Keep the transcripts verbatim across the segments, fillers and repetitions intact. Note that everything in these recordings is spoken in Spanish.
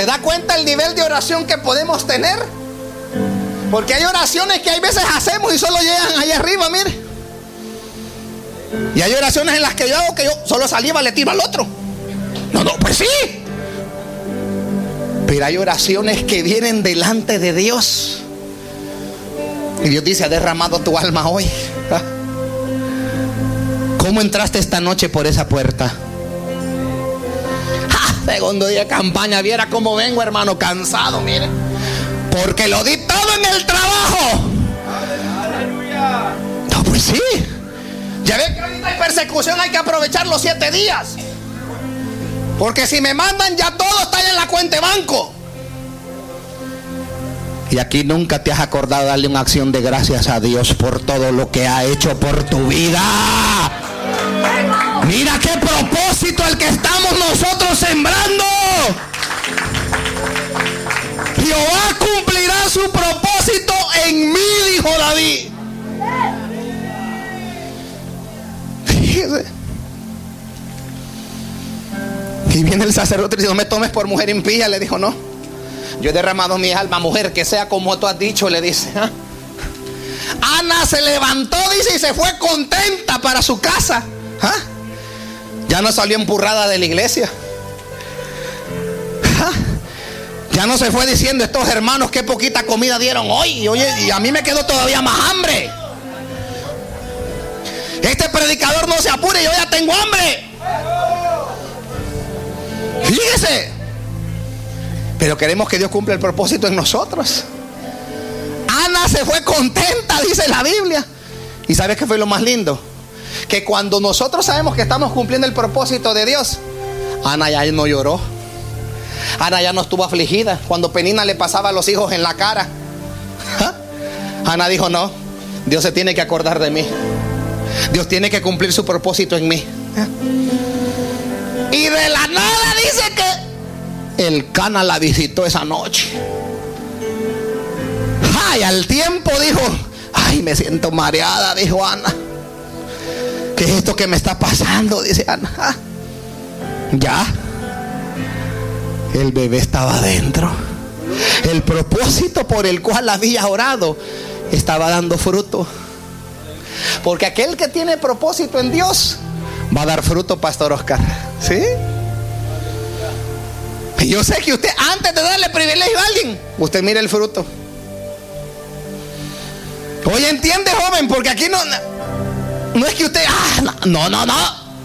¿Se da cuenta el nivel de oración que podemos tener? Porque hay oraciones que hay veces hacemos y solo llegan ahí arriba, mire. Y hay oraciones en las que yo hago que yo solo saliva le tiro al otro. No, no, pues sí. Pero hay oraciones que vienen delante de Dios y Dios dice: ha derramado tu alma hoy. ¿Cómo entraste esta noche por esa puerta? ¡Ah! Segundo día de campaña, viera cómo vengo, hermano, cansado, mire, porque lo di todo en el trabajo. No, pues sí. Ya ve que ahorita hay persecución, hay que aprovechar los siete días. Porque si me mandan, ya todo está en la cuenta de banco. Y aquí nunca te has acordado de darle una acción de gracias a Dios por todo lo que ha hecho por tu vida. Mira qué propósito el que estamos nosotros sembrando. Jehová cumplirá su propósito en mí, dijo David. Fíjese. Y viene el sacerdote y dice: no me tomes por mujer impía. Le dijo: no, yo he derramado mi alma, mujer, que sea como tú has dicho. Le dice. ¿Ah? Ana se levantó, dice, y se fue contenta para su casa. ¿Ah? Ya no salió empurrada de la iglesia. ¿Ah? Ya no se fue diciendo: estos hermanos qué poquita comida dieron hoy, y, oye, y a mí me quedó todavía más hambre. Este predicador no se apure, yo ya tengo hambre. Fíjese. Pero queremos que Dios cumpla el propósito en nosotros. Ana se fue contenta, dice la Biblia. ¿Y sabes qué fue lo más lindo? Que cuando nosotros sabemos que estamos cumpliendo el propósito de Dios, Ana ya no lloró. Ana ya no estuvo afligida cuando Penina le pasaba a los hijos en la cara. ¿Ah? Ana dijo: no, Dios se tiene que acordar de mí. Dios tiene que cumplir su propósito en mí. ¿Ah? Y de la nada dice que el Cana la visitó esa noche. Ay, al tiempo dijo: ay, me siento mareada, dijo Ana. ¿Qué es esto que me está pasando? Dice Ana. Ah, ya. El bebé estaba adentro. El propósito por el cual había orado estaba dando fruto. Porque aquel que tiene propósito en Dios va a dar fruto, Pastor Oscar. ¿Sí? Yo sé que usted, antes de darle privilegio a alguien, usted mira el fruto. Oye, entiende, joven, porque aquí no No es que usted, ah, no, no, no.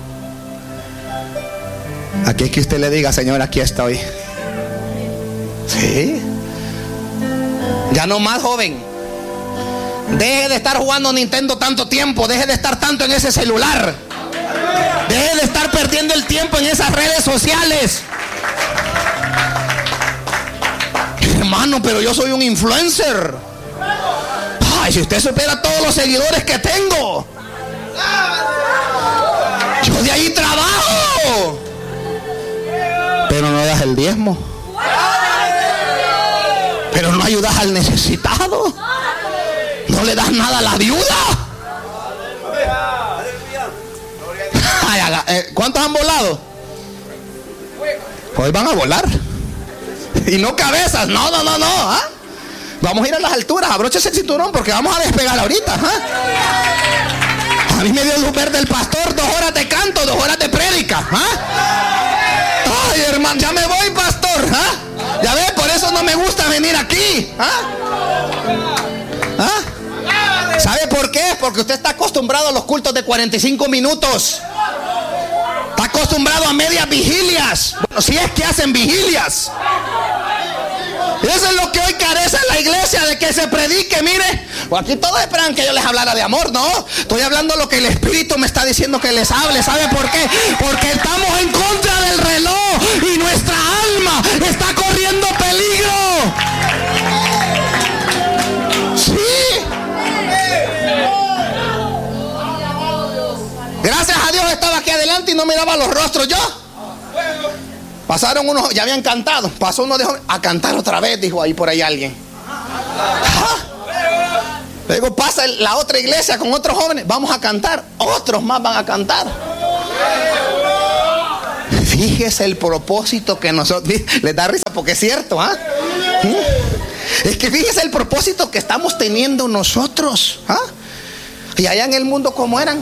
Aquí es que usted le diga: Señor, aquí estoy. Sí. Ya no más, joven. Deje de estar jugando Nintendo tanto tiempo. Deje de estar tanto en ese celular. Deje de estar perdiendo el tiempo en esas redes sociales. Hermano, pero yo soy un influencer. Ay, si usted supiera todos los seguidores que tengo. Yo de ahí trabajo. Pero no das el diezmo. Pero no ayudas al necesitado. No le das nada a la viuda. Ay, ¿cuántos han volado? Hoy van a volar. Y no cabezas. No, no, no, no. ¿Ah? Vamos a ir a las alturas. Abróchese el cinturón porque vamos a despegar ahorita. ¿Ah? A mí me dio luz verde el pastor. Dos horas de canto, dos horas de prédica. ¿Ah? Ay, hermano, ya me voy, pastor. ¿Ah? Ya ves, por eso no me gusta venir aquí. ¿Ah? ¿Ah? ¿Sabe por qué? Porque usted está acostumbrado a los cultos de cuarenta y cinco minutos. Está acostumbrado a medias vigilias. Bueno, si es que hacen vigilias. Eso es lo que hoy carece la iglesia, de que se predique. Mire, aquí todos esperan que yo les hablara de amor. No, estoy hablando lo que el Espíritu me está diciendo que les hable. ¿Sabe por qué? Porque estamos en contra del reloj y nuestra alma está corriendo peligro. Sí. Gracias a Dios estaba aquí adelante y no miraba los rostros yo. Pasaron unos, ya habían cantado. Pasó uno, dijo: a cantar otra vez, dijo ahí por ahí alguien. ¿Ah? Luego pasa la otra iglesia con otros jóvenes. Vamos a cantar. Otros más van a cantar. Fíjese el propósito que nosotros... Les da risa porque es cierto, ¿ah? ¿eh? Es que fíjese el propósito que estamos teniendo nosotros, ¿ah? Y allá en el mundo, ¿cómo eran?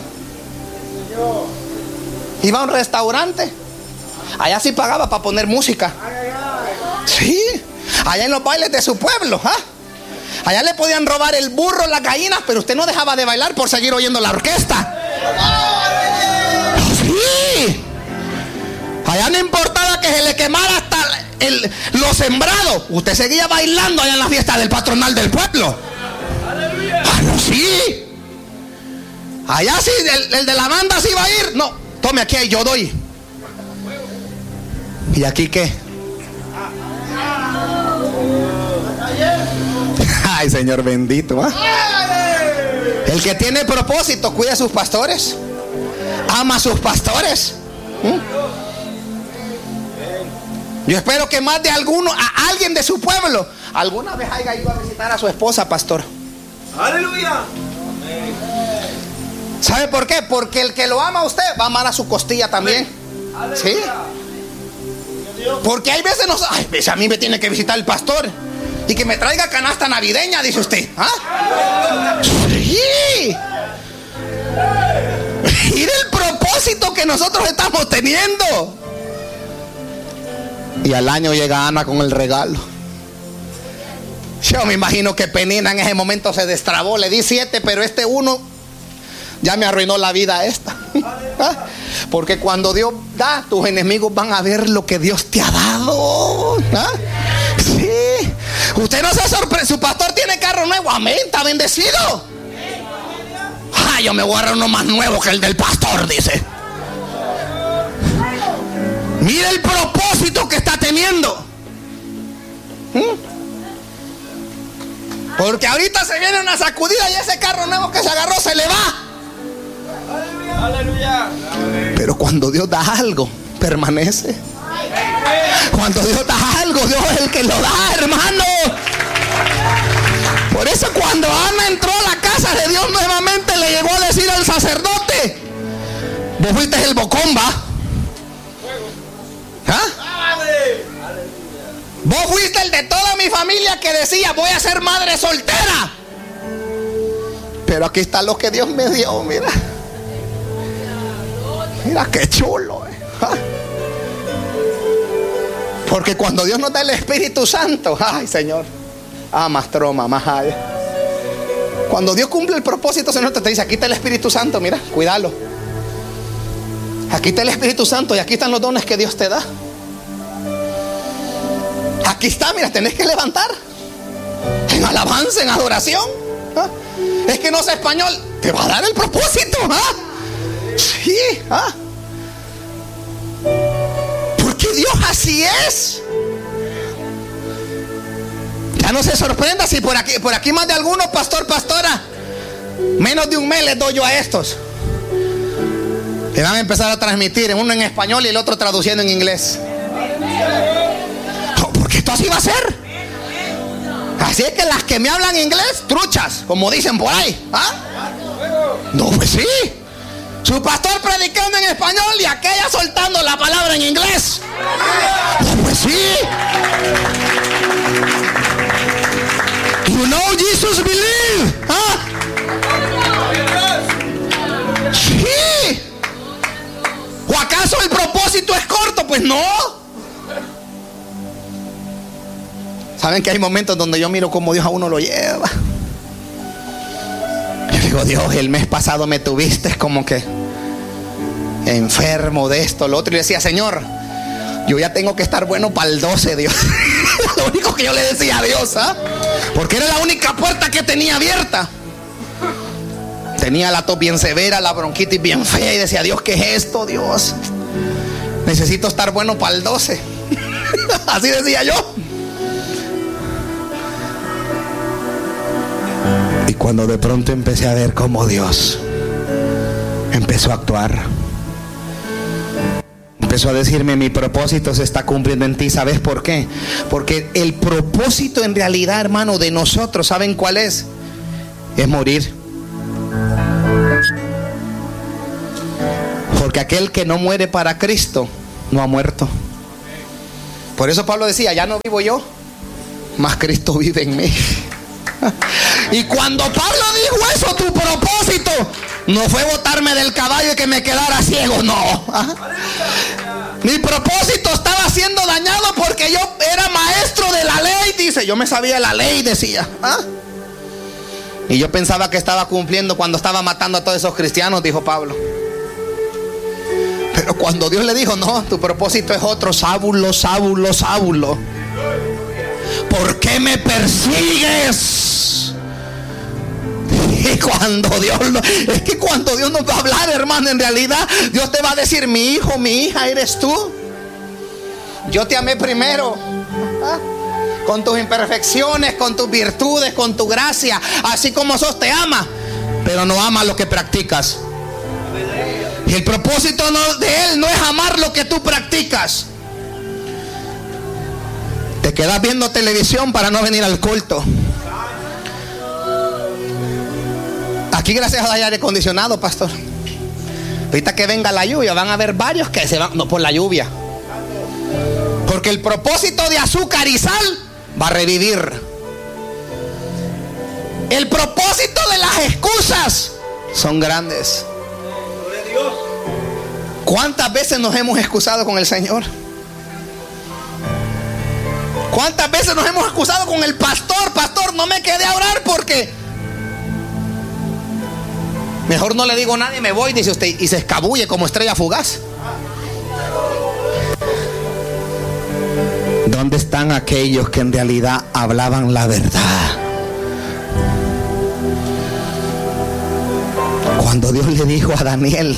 Iba a un restaurante. Allá sí pagaba para poner música. Sí. Allá en los bailes de su pueblo, ¿ah? Allá le podían robar el burro, las gallinas, pero usted no dejaba de bailar por seguir oyendo la orquesta. Sí. Allá no importaba que se le quemara hasta el, los sembrados. Usted seguía bailando allá en la fiesta del patronal del pueblo. Ah, no, sí. Allá sí, el, el de la banda sí va a ir. No, tome aquí, yo doy. ¿Y aquí qué? Ay, Señor bendito, ¿eh? El que tiene propósito cuida a sus pastores, ama a sus pastores. ¿Mm? Yo espero que más de alguno, a alguien de su pueblo, alguna vez haya ido a visitar a su esposa, pastor. Aleluya. ¿Sabe por qué? Porque el que lo ama a usted va a amar a su costilla también. ¿Sí? Porque hay veces nos, ay, a mí me tiene que visitar el pastor y que me traiga canasta navideña, dice usted. ¿Ah? Sí. Mire el propósito que nosotros estamos teniendo. Y al año llega Ana con el regalo. Yo me imagino que Penina en ese momento se destrabó. Le di siete, pero este uno ya me arruinó la vida esta. ¿Ah? Porque cuando Dios da, tus enemigos van a ver lo que Dios te ha dado. ¿Ah? Sí. Usted no se sorprende. Su pastor tiene carro nuevo. Amén, está bendecido. Ah, yo me voy a agarrar uno más nuevo que el del pastor, dice. Mira el propósito que está teniendo. ¿Mm? Porque ahorita se viene una sacudida y ese carro nuevo que se agarró se le va. Aleluya. Pero cuando Dios da algo, permanece. Cuando Dios da algo, Dios es el que lo da, hermano. Por eso cuando Ana entró a la casa de Dios nuevamente, le llegó a decir al sacerdote: vos fuiste el bocón, ¿va? ¿Ah? Vos fuiste el de toda mi familia que decía: voy a ser madre soltera. Pero aquí está lo que Dios me dio, mira. Mira qué chulo, eh. ¿Ah? Porque cuando Dios nos da el Espíritu Santo, ay, Señor, ah, más troma, más allá. Cuando Dios cumple el propósito, Señor, te dice: aquí está el Espíritu Santo, mira, cuídalo. Aquí está el Espíritu Santo y aquí están los dones que Dios te da. Aquí está, mira, tenés que levantar en alabanza, en adoración. ¿Ah? Es que no sé español, te va a dar el propósito. ¿Ah? Sí, ¿ah? Porque Dios así es. Ya no se sorprenda si por aquí, por aquí más de algunos, pastor, pastora, menos de un mes les doy yo a estos. Le van a empezar a transmitir, uno en español y el otro traduciendo en inglés. Porque esto así va a ser. Así es que las que me hablan inglés, truchas, como dicen por ahí. ¿Ah? No, pues sí. Su pastor predicando en español y aquella soltando la palabra en inglés. No, pues sí. You know Jesus believe. ¿Ah? Sí. ¿O acaso el propósito es corto? Pues no. Saben que hay momentos donde yo miro cómo Dios a uno lo lleva. Yo digo: Dios, el mes pasado me tuviste como que enfermo de esto, lo otro. Y le decía: Señor, yo ya tengo que estar bueno para el doce, Dios. Lo único que yo le decía a Dios, ¿ah? Porque era la única puerta que tenía abierta. Tenía la tos bien severa, la bronquitis bien fea. Y decía: Dios, ¿qué es esto, Dios? Necesito estar bueno para el doce. Así decía yo. Y cuando de pronto empecé a ver cómo Dios empezó a actuar, empezó a decirme: mi propósito se está cumpliendo en ti. ¿Sabes por qué? Porque el propósito en realidad, hermano, de nosotros, ¿saben cuál es? Es morir. Porque aquel que no muere para Cristo no ha muerto. Por eso Pablo decía, ya no vivo yo, mas Cristo vive en mí. Y cuando Pablo dijo eso, tu propósito no fue botarme del caballo y que me quedara ciego, no. Mi propósito estaba siendo dañado porque yo era maestro de la ley, dice. Yo me sabía la ley, decía. ¿Ah? Y yo pensaba que estaba cumpliendo cuando estaba matando a todos esos cristianos, dijo Pablo. Pero cuando Dios le dijo, no, tu propósito es otro, Saulo, Saulo, Saulo, ¿por qué me persigues? Y cuando Dios, es que cuando Dios nos va a hablar, hermano, en realidad Dios te va a decir, mi hijo, mi hija, eres tú. Yo te amé primero, ¿ah? Con tus imperfecciones, con tus virtudes, con tu gracia, así como sos, te ama, pero no ama lo que practicas. Y el propósito no, de Él no es amar lo que tú practicas. Te quedas viendo televisión para no venir al culto. Aquí gracias a Dios hay aire acondicionado, pastor. Ahorita que venga la lluvia van a haber varios que se van, no por la lluvia, porque el propósito de azúcar y sal va a revivir. El propósito de las excusas son grandes. ¿Cuántas veces nos hemos excusado con el Señor? ¿Cuántas veces nos hemos excusado con el pastor? Pastor, no me quedé a orar porque mejor no le digo a nadie, me voy, dice usted, y se escabulle como estrella fugaz. ¿Dónde están aquellos que en realidad hablaban la verdad? Cuando Dios le dijo a Daniel,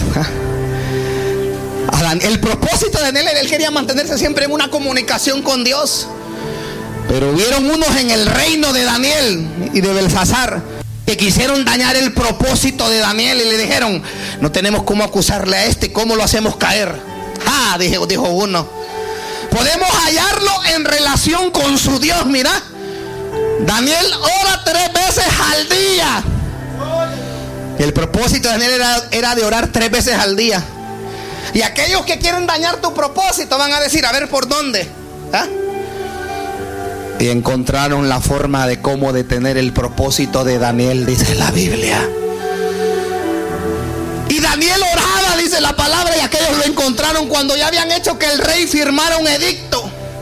a Daniel, el propósito de Daniel, él quería mantenerse siempre en una comunicación con Dios. Pero hubieron unos en el reino de Daniel y de Belsasar que quisieron dañar el propósito de Daniel y le dijeron, no tenemos cómo acusarle a este, ¿cómo lo hacemos caer? Ah, dijo, dijo uno, podemos hallarlo en relación con su Dios. Mira, Daniel ora tres veces al día. Y el propósito de Daniel era, era de orar tres veces al día. Y aquellos que quieren dañar tu propósito van a decir, a ver por dónde. ¿Ah? Y encontraron la forma de cómo detener el propósito de Daniel, dice la Biblia. Y Daniel oraba, dice la palabra, y aquellos lo encontraron cuando ya habían hecho que el rey firmara un edicto.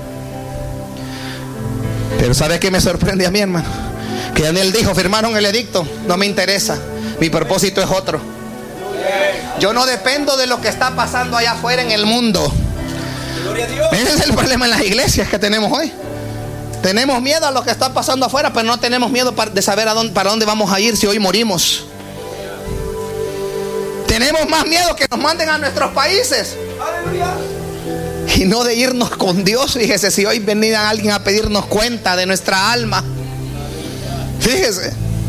Pero ¿sabe qué me sorprende a mí, hermano? Que Daniel dijo, firmaron el edicto, no me interesa, mi propósito es otro. Yo no dependo de lo que está pasando allá afuera en el mundo. Ese es el problema en las iglesias que tenemos hoy. Tenemos miedo a lo que está pasando afuera, pero no tenemos miedo de saber a dónde, para dónde vamos a ir si hoy morimos. Tenemos más miedo que nos manden a nuestros países y no de irnos con Dios. Fíjese, si hoy venía alguien a pedirnos cuenta de nuestra alma, fíjese.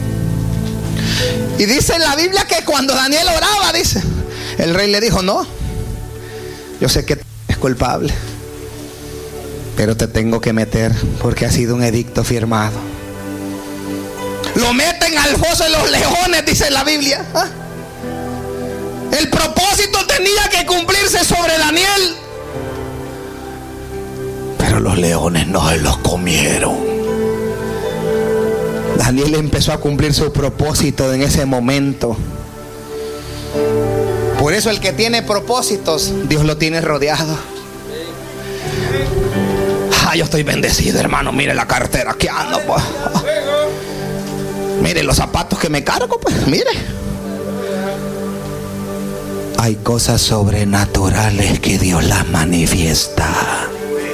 Y dice en la Biblia que cuando Daniel oraba, dice, el rey le dijo, no, yo sé que es culpable, pero te tengo que meter porque ha sido un edicto firmado. Lo meten al foso de los leones, dice la Biblia. ¿Ah? El propósito tenía que cumplirse sobre Daniel, pero los leones no se los comieron. Daniel empezó a cumplir su propósito en ese momento. Por eso el que tiene propósitos, Dios lo tiene rodeado. Ah, yo estoy bendecido, hermano. Mire la cartera que ando, pues. Mire los zapatos que me cargo, pues. Mire. Hay cosas sobrenaturales que Dios las manifiesta.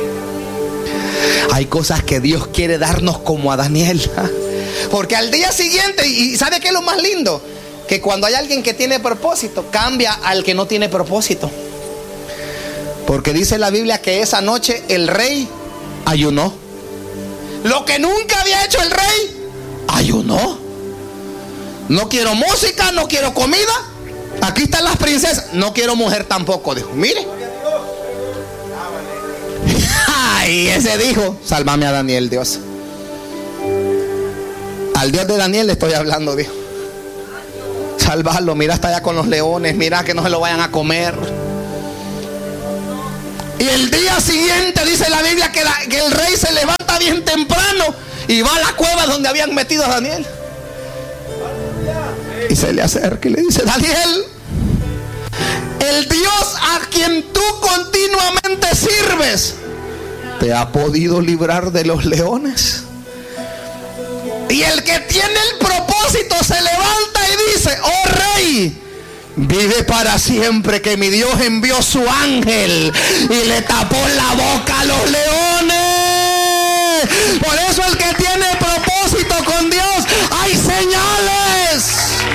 Hay cosas que Dios quiere darnos como a Daniel. Porque al día siguiente, y ¿sabe qué es lo más lindo? Que cuando hay alguien que tiene propósito, cambia al que no tiene propósito. Porque dice la Biblia que esa noche el rey ayunó. Lo que nunca había hecho el rey, ayunó. No quiero música, no quiero comida. Aquí están las princesas. No quiero mujer tampoco. Dijo, mire. Ay, ese dijo, sálvame a Daniel, Dios. Al Dios de Daniel le estoy hablando, dijo. Salvarlo, mira, está allá con los leones, mira que no se lo vayan a comer. Y el día siguiente dice la Biblia que, la, que el rey se levanta bien temprano y va a la cueva donde habían metido a Daniel. Y se le acerca y le dice: Daniel, el Dios a quien tú continuamente sirves te ha podido librar de los leones. Y el que tiene el propósito se levanta y dice: oh rey, vive para siempre que mi Dios envió su ángel y le tapó la boca a los leones. Por eso el que tiene propósito con Dios, hay señales.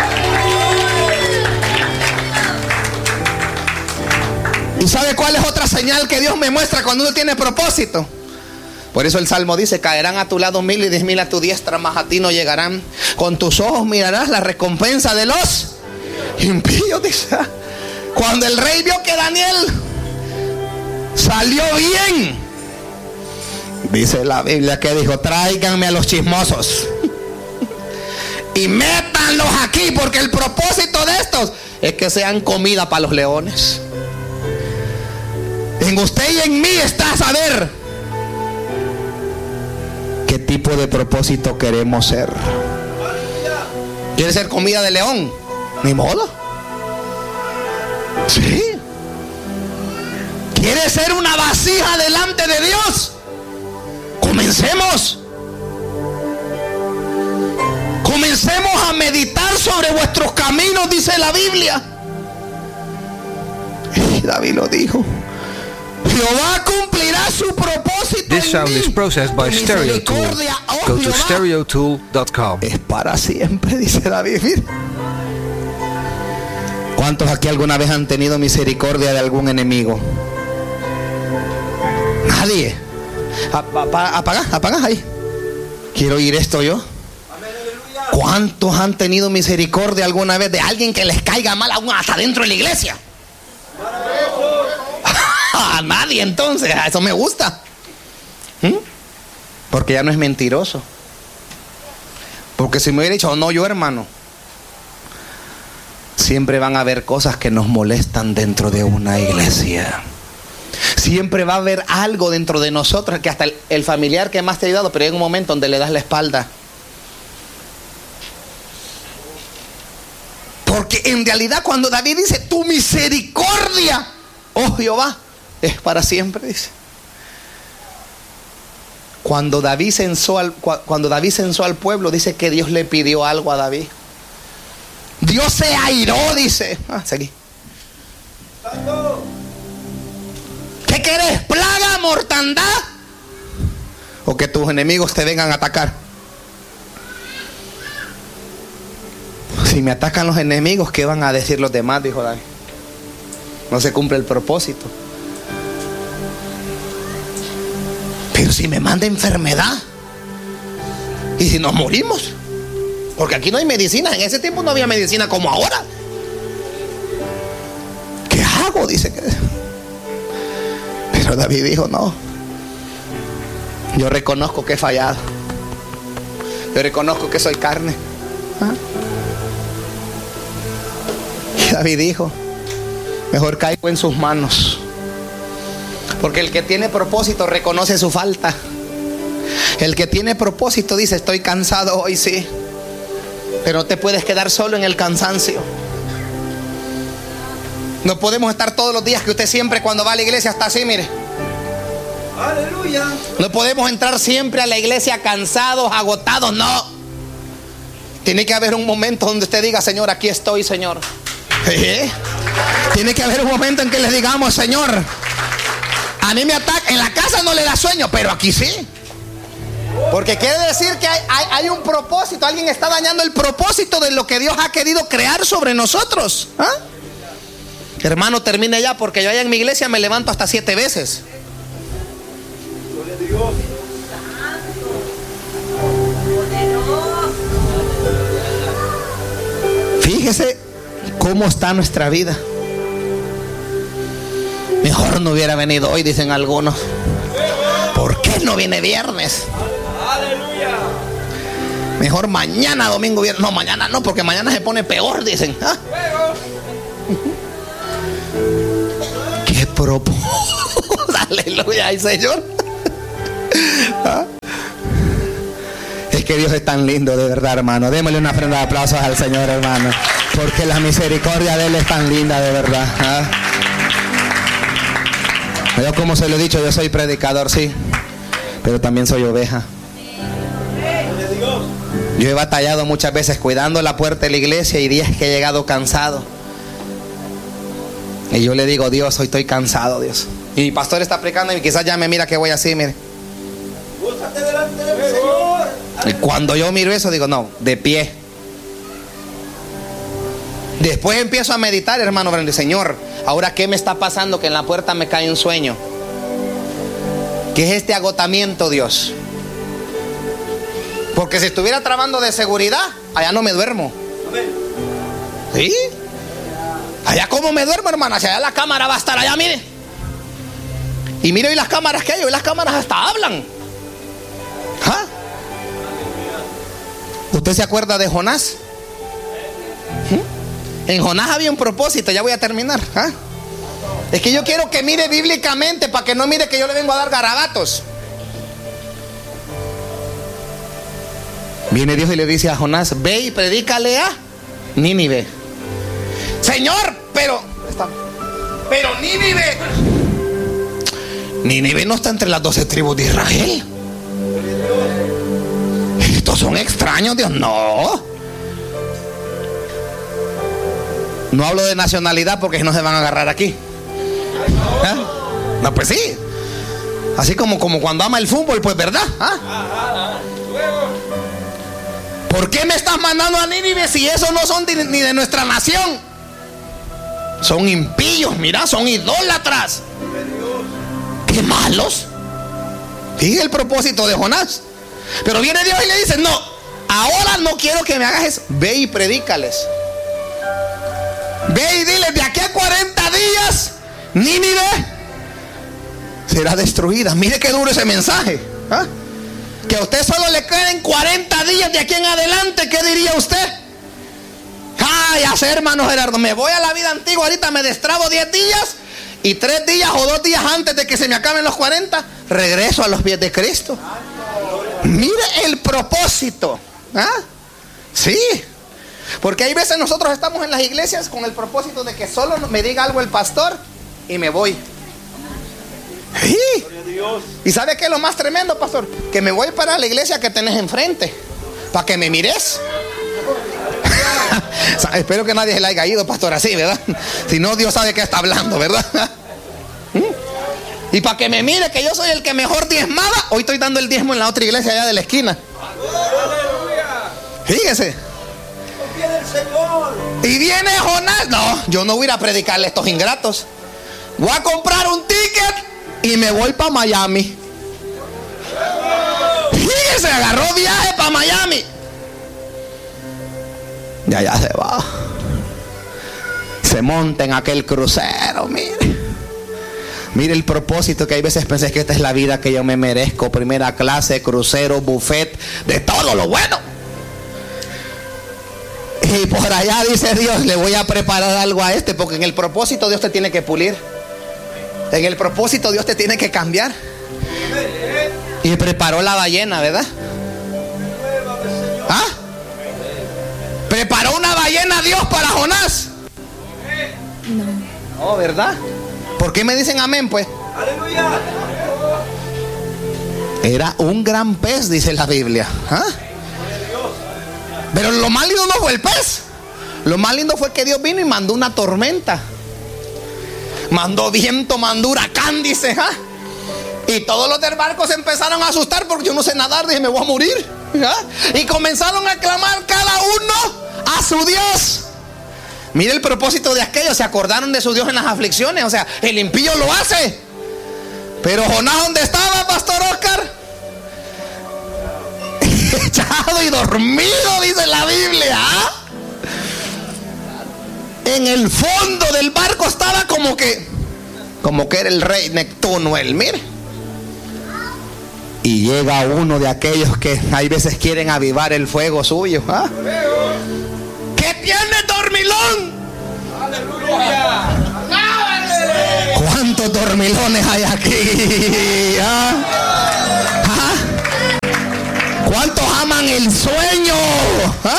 ¿Y sabe cuál es otra señal que Dios me muestra cuando uno tiene propósito? Por eso el Salmo dice: caerán a tu lado mil y diez mil a tu diestra, mas a ti no llegarán. Con tus ojos mirarás la recompensa de los impíos, dice. Cuando el rey vio que Daniel salió bien, dice la Biblia que dijo: tráiganme a los chismosos y métanlos aquí, porque el propósito de estos es que sean comida para los leones. En usted y en mí está a saber qué tipo de propósito queremos ser. ¿Quiere ser comida de león? Ni modo. Sí. ¿Quiere ser una vasija delante de Dios? Comencemos. Comencemos a meditar sobre vuestros caminos, dice la Biblia. Y David lo dijo: Jehová cumplirá su propósito. This sound is processed by Stereo Tool. Go to stereo tool dot com. Es para siempre, dice David. ¿Cuántos aquí alguna vez han tenido misericordia de algún enemigo? Nadie. Apaga, apaga ahí. Quiero oír esto yo. ¿Cuántos han tenido misericordia alguna vez de alguien que les caiga mal aún hasta dentro de la iglesia? A nadie. Entonces, a eso me gusta. ¿Mm? Porque ya no es mentiroso. Porque si me hubiera dicho: no, yo hermano, siempre van a haber cosas que nos molestan dentro de una iglesia. Siempre va a haber algo dentro de nosotros que hasta el, el familiar que más te ha ayudado, pero hay un momento donde le das la espalda. Porque en realidad cuando David dice: tu misericordia, oh Jehová, es para siempre, dice. Cuando David censó al, cuando David censó al pueblo, dice que Dios le pidió algo a David. Dios se airó, dice. Ah, seguí. ¿Qué querés? ¿Plaga, mortandad? ¿O que tus enemigos te vengan a atacar? Si me atacan los enemigos, ¿qué van a decir los demás? Dijo David. No se cumple el propósito. Pero si me manda enfermedad, y si nos morimos, porque aquí no hay medicina. En ese tiempo no había medicina como ahora. ¿Qué hago? Dice que. Pero David dijo: no, yo reconozco que he fallado. Yo reconozco que soy carne. ¿Ah? Y David dijo: mejor caigo en sus manos. Porque el que tiene propósito reconoce su falta. El que tiene propósito dice: estoy cansado hoy, sí, pero no te puedes quedar solo en el cansancio. No podemos estar todos los días que usted siempre cuando va a la iglesia está así, mire. Aleluya. No podemos entrar siempre a la iglesia cansados, agotados, no. Tiene que haber un momento donde usted diga: Señor, aquí estoy, Señor. ¿Eh? Tiene que haber un momento en que le digamos: Señor, a mí me ataca. En la casa no le da sueño, pero aquí sí. Porque quiere decir que hay, hay, hay un propósito. Alguien está dañando el propósito de lo que Dios ha querido crear sobre nosotros. ¿Ah? Hermano, termine ya, porque yo allá en mi iglesia me levanto hasta siete veces. Fíjese cómo está nuestra vida. Mejor no hubiera venido hoy, dicen algunos. ¿Por qué no viene viernes? Aleluya. Mejor mañana, domingo, viernes. No, mañana no, porque mañana se pone peor, dicen. ¿Ah? ¿Qué propósito? Aleluya, ay Señor. ¿Ah? Es que Dios es tan lindo, de verdad, hermano. Démosle una ofrenda de aplausos al Señor, hermano, porque la misericordia de Él es tan linda, de verdad. ¿Ah? Yo, como se lo he dicho, yo soy predicador, sí, pero también soy oveja. Yo he batallado muchas veces cuidando la puerta de la iglesia y días que he llegado cansado. Y yo le digo, Dios, hoy estoy cansado, Dios. Y mi pastor está predicando y quizás ya me mira que voy así, mire. Búscate delante del Señor. Y cuando yo miro eso, digo, no, de pie. Después empiezo a meditar, hermano, Señor, ahora qué me está pasando que en la puerta me cae un sueño. ¿Qué es este agotamiento, Dios? Porque si estuviera trabajando de seguridad, allá no me duermo. ¿Sí? Allá como me duermo, hermana, si allá la cámara va a estar allá, mire. Y mire hoy las cámaras que hay, hoy las cámaras hasta hablan. ¿Ah? ¿Usted se acuerda de Jonás? ¿Mm? En Jonás había un propósito, ya voy a terminar. ¿Ah? Es que yo quiero que mire bíblicamente, para que no mire que yo le vengo a dar garabatos. Viene Dios y le dice a Jonás, ve y predícale a Nínive. Señor, pero Pero Nínive Nínive no está entre las doce tribus de Israel. Estos son extraños, Dios. No No hablo de nacionalidad porque no se van a agarrar aquí. ¿Eh? No, pues sí. Así como, como cuando ama el fútbol, pues, ¿verdad? ¿Ah? ¿Por qué me estás mandando a Nínive si esos no son de, ni de nuestra nación? Son impíos, mira, son idólatras. ¡Qué malos! Fíjate el propósito de Jonás. Pero viene Dios y le dice, no, ahora no quiero que me hagas eso. Ve y predícales. Ve y diles, de aquí a cuarenta días Nínive será destruida. Mire qué duro ese mensaje. ¿Ah? Que a usted solo le queden cuarenta días de aquí en adelante. ¿Qué diría usted? Ay, hacer, hermano Gerardo, me voy a la vida antigua, ahorita me destrabo diez días y tres días o dos días antes de que se me acaben los cuarenta, regreso a los pies de Cristo. Mire el propósito. ¿Ah? Sí. Porque hay veces nosotros estamos en las iglesias con el propósito de que solo me diga algo el pastor y me voy. Sí. ¿Y sabe qué es lo más tremendo, pastor? Que me voy para la iglesia que tenés enfrente, para que me mires. Espero que nadie se le haya ido, pastor, así, ¿verdad? Si no, Dios sabe que está hablando, ¿verdad? Y para que me mire que yo soy el que mejor diezmaba, hoy estoy dando el diezmo en la otra iglesia allá de la esquina. Fíjese. Y viene Jonás. No, yo no voy a ir a predicarle a estos ingratos. Voy a comprar un ticket y me voy para Miami. Fíjese, agarró viaje para Miami. Ya, ya se va. Se monta en aquel crucero, mire. Mire el propósito, que hay veces pensé que esta es la vida que yo me merezco. Primera clase, crucero, buffet, de todo lo bueno. Y por allá dice Dios, le voy a preparar algo a este, porque en el propósito Dios te tiene que pulir. En el propósito Dios te tiene que cambiar. Y preparó la ballena, ¿verdad? ¿Ah? ¿Preparó una ballena Dios para Jonás? No. Oh, ¿verdad? ¿Por qué me dicen amén, pues? Aleluya. Era un gran pez, dice la Biblia. ¿Ah? Pero lo más lindo no fue el pez. Lo más lindo fue que Dios vino y mandó una tormenta. Mandó viento, mandó huracán, dice. ¿Ah? Y todos los del barco se empezaron a asustar porque yo no sé nadar, dije, me voy a morir. ¿Ah? Y comenzaron a clamar cada uno a su Dios. Mire el propósito de aquellos, se acordaron de su Dios en las aflicciones. O sea, el impío lo hace. Pero Jonás, ¿dónde estaba, pastor Oscar? Echado y dormido, dice la Biblia. ¿Ah? En el fondo del barco estaba como que Como que era el rey Neptuno, él, mire. Y llega uno de aquellos que hay veces quieren avivar el fuego suyo. ¿Ah? ¿Qué tiene dormilón? ¡Aleluya! ¿Cuántos dormilones hay aquí? ¿Ah? ¿Ah? ¿Cuántos aman el sueño? ¿Ah?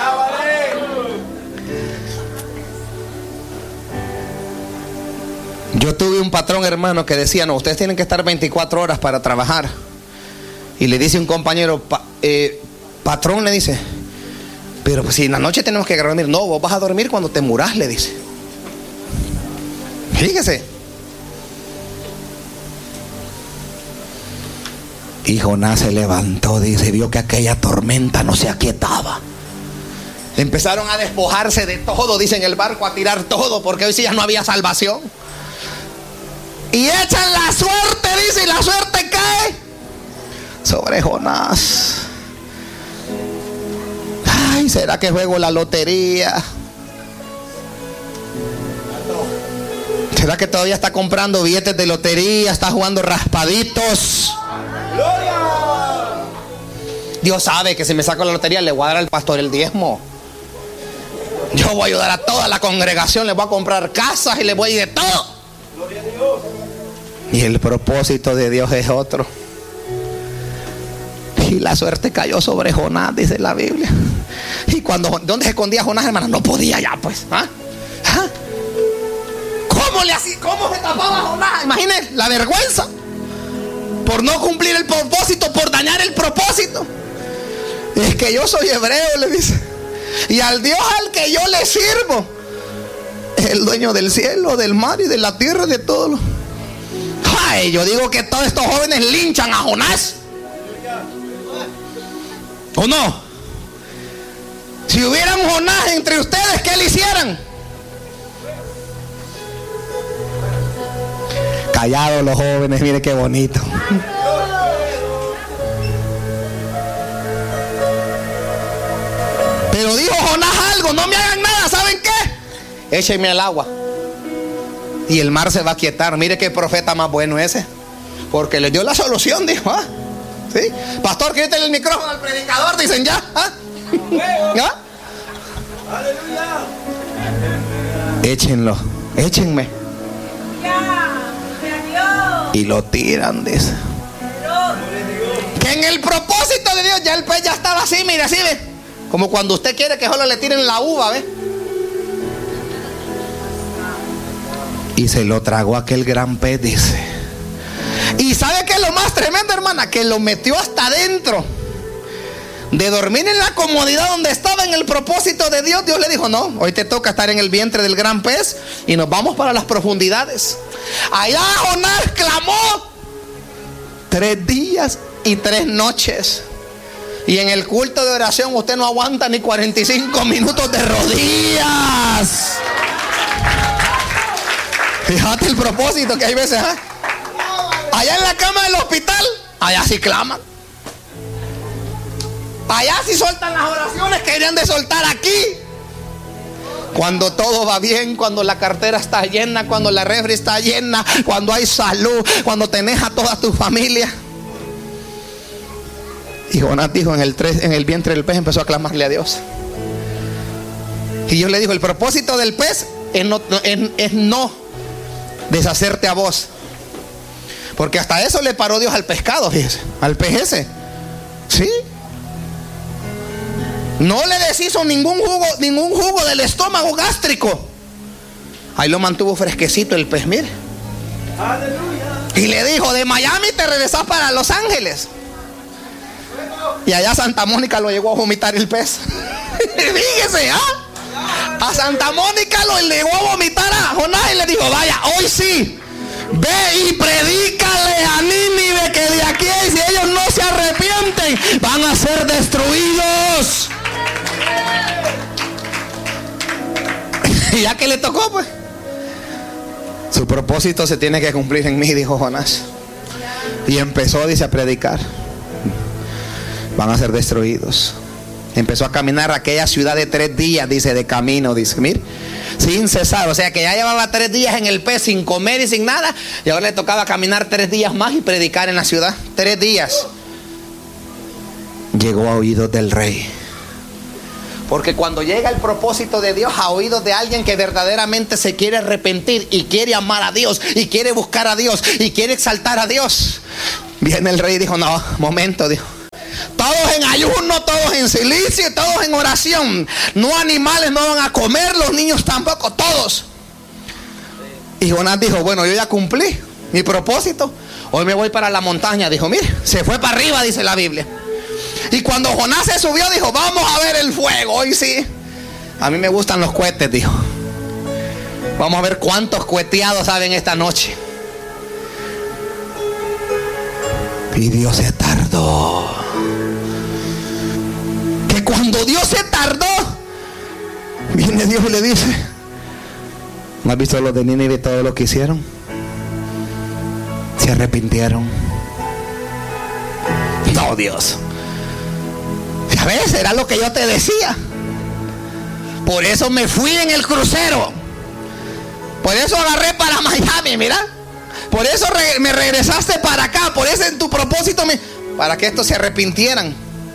Yo tuve un patrón, hermano, que decía, no, ustedes tienen que estar veinticuatro horas para trabajar. Y le dice un compañero, pa, eh, patrón, le dice, pero pues si en la noche tenemos que dormir. No, vos vas a dormir cuando te murás, le dice. Fíjese. Y Jonás se levantó, dice, vio que aquella tormenta no se aquietaba. Empezaron a despojarse de todo, dice, en el barco, a tirar todo, porque hoy sí ya no había salvación. Y echan la suerte, dice, y la suerte cae sobre Jonás. Ay, ¿será que juego la lotería? ¿Será que todavía está comprando billetes de lotería? Está jugando raspaditos. Dios sabe que si me saco la lotería le voy a dar al pastor el diezmo. Yo voy a ayudar a toda la congregación, le voy a comprar casas y le voy a ir de todo. Y el propósito de Dios es otro. Y la suerte cayó sobre Jonás, dice la Biblia. Y cuando, ¿dónde se escondía Jonás, hermano? No podía ya, pues. ¿Ah? ¿Ah? ¿Cómo le hacía? ¿Cómo se tapaba Jonás? Imagínense la vergüenza por no cumplir el propósito, por dañar el propósito. Es que yo soy hebreo, le dice, y al Dios al que yo le sirvo, el dueño del cielo, del mar y de la tierra, de todo lo... Ay, yo digo que todos estos jóvenes linchan a Jonás, ¿o no? Si hubiera un Jonás entre ustedes, ¿qué le hicieran? Callados los jóvenes, mire qué bonito. Pero dijo Jonás algo, no me hagan nada, ¿saben qué? Échenme al agua y el mar se va a quietar. Mire qué profeta más bueno ese, porque le dio la solución, dijo. ¿Ah? ¿Sí? Pastor, quítale el micrófono al predicador, dicen ya. ¿Ah? ¿Ah? Échenlo, échenme. Y lo tiran, dice. Que en el propósito de Dios ya el pez ya estaba así, mire, así, ve. Como cuando usted quiere que solo le tiren la uva, ve. Y se lo tragó aquel gran pez, dice. Y ¿sabe qué es lo más tremendo, hermana? Que lo metió hasta adentro. De dormir en la comodidad donde estaba en el propósito de Dios, Dios le dijo, no, hoy te toca estar en el vientre del gran pez y nos vamos para las profundidades. Allá Jonás clamó tres días y tres noches. Y en el culto de oración usted no aguanta ni cuarenta y cinco minutos de rodillas. Fíjate el propósito que hay veces, ¿eh? Allá en la cama del hospital, allá sí claman. Allá sí sueltan las oraciones que deberían de soltar aquí. Cuando todo va bien, cuando la cartera está llena, cuando la refri está llena, cuando hay salud, cuando tenés a toda tu familia. Y Jonás dijo, en el, tres, en el vientre del pez empezó a clamarle a Dios. Y Dios le dijo, el propósito del pez es no, es, es no deshacerte a vos. Porque hasta eso le paró Dios al pescado, fíjese, al pez ese. ¿Sí? No le deshizo ningún jugo, ningún jugo del estómago gástrico. Ahí lo mantuvo fresquecito el pez, mire. Aleluya. Y le dijo, de Miami te regresás para Los Ángeles. Y allá a Santa Mónica lo llegó a vomitar el pez. Fíjese, ¿ah? A Santa Mónica lo llegó a vomitar a Jonás y le dijo, vaya, hoy sí, ve y predícale a Nínive que de aquí, si ellos no se arrepienten, van a ser destruidos. Y ya que le tocó, pues, su propósito se tiene que cumplir en mí, dijo Jonás. Y empezó, dice, a predicar. Van a ser destruidos. Empezó a caminar a aquella ciudad de tres días, dice, de camino, dice, mire, sin cesar. O sea que ya llevaba tres días en el pez sin comer y sin nada. Y ahora le tocaba caminar tres días más y predicar en la ciudad. Tres días. Llegó a oídos del rey. Porque cuando llega el propósito de Dios a oídos de alguien que verdaderamente se quiere arrepentir y quiere amar a Dios y quiere buscar a Dios y quiere exaltar a Dios, viene el rey y dijo: no, momento, dijo. Todos en ayuno, todos en silicio, todos en oración. No animales no van a comer, los niños tampoco, todos. Y Jonás dijo: bueno, yo ya cumplí mi propósito. Hoy me voy para la montaña. Dijo: mire, se fue para arriba, dice la Biblia. Y cuando Jonás se subió, dijo: vamos a ver el fuego. Hoy sí. A mí me gustan los cohetes, dijo. Vamos a ver cuántos coheteados saben esta noche. Y Dios se tardó. Que cuando Dios se tardó, viene Dios y le dice: ¿no has visto los de Nínive todo lo que hicieron? Se arrepintieron. No, Dios. Ya ves, era lo que yo te decía. Por eso me fui en el crucero. Por eso agarré para Miami, mira. Por eso re- me regresaste para acá. Por eso en tu propósito me... para que estos se arrepintieran.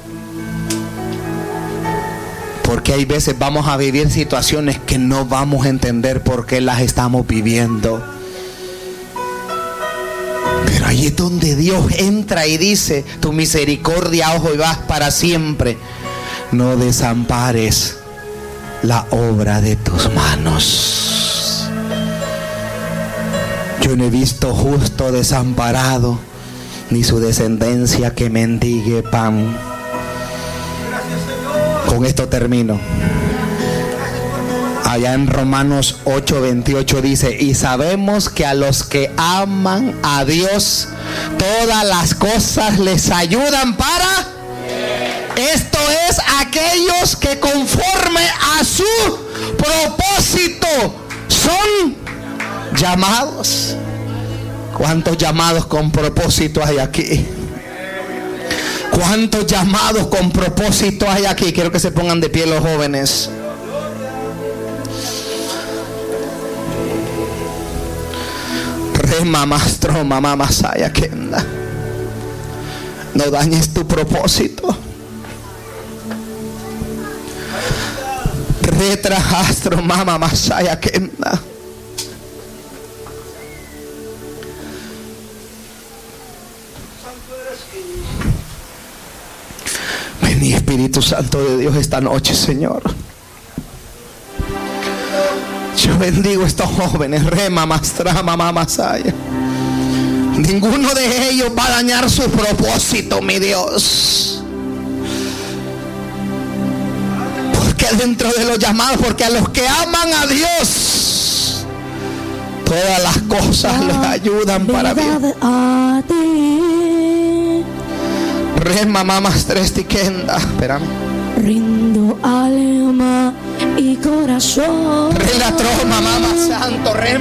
Porque hay veces vamos a vivir situaciones que no vamos a entender por qué las estamos viviendo. Pero ahí es donde Dios entra y dice: tu misericordia, ojo, y vas para siempre. No desampares la obra de tus manos. Yo no he visto justo desamparado, ni su descendencia que mendigue pan. Con esto termino. Allá en Romanos ocho veintiocho dice: y sabemos que a los que aman a Dios, todas las cosas les ayudan para... esto es, aquellos que conforme a su propósito son llamados. ¿Cuántos llamados con propósito hay aquí? ¿Cuántos llamados con propósito hay aquí? Quiero que se pongan de pie los jóvenes. Rema mastro mamá masaya kenda. No dañes tu propósito. Retrajastro mamá masaya kenda. Ven, Espíritu Santo de Dios, esta noche, Señor. Yo bendigo a estos jóvenes. Rema mastra mamá masaya. Ninguno de ellos va a dañar su propósito, mi Dios. Porque dentro de los llamados, porque a los que aman a Dios, todas las cosas les ayudan para bien. Re mamá mastresti kenda. Espérame. Rindo alma y corazón. Re la troma mamá santo. Re